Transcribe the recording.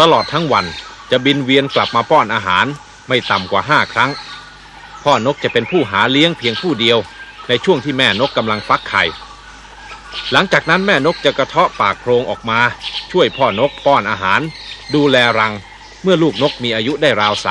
ตลอดทั้งวันจะบินเวียนกลับมาป้อนอาหารไม่ต่ำกว่า5 ครั้งพ่อนกจะเป็นผู้หาเลี้ยงเพียงผู้เดียวในช่วงที่แม่นกกำลังฟักไข่หลังจากนั้นแม่นกจะกระเทาะปากโพรงออกมาช่วยพ่อนกป้อนอาหารดูแลรังเมื่อลูกนกมีอายุได้ราว